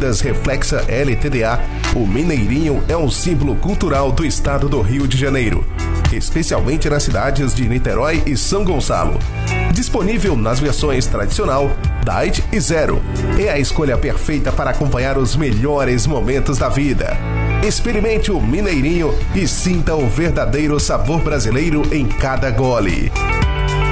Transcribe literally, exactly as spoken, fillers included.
bebidas Reflexa L T D A, o Mineirinho é um símbolo cultural do estado do Rio de Janeiro, especialmente nas cidades de Niterói e São Gonçalo. Disponível nas versões tradicional, Diet e Zero. É a escolha perfeita para acompanhar os melhores momentos da vida. Experimente o Mineirinho e sinta o verdadeiro sabor brasileiro em cada gole.